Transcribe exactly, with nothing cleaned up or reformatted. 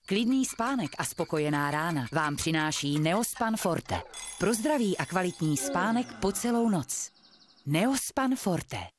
Klidný spánek a spokojená rána vám přináší Neospan Forte. Pro zdravý a kvalitní spánek po celou noc. Neospan Forte.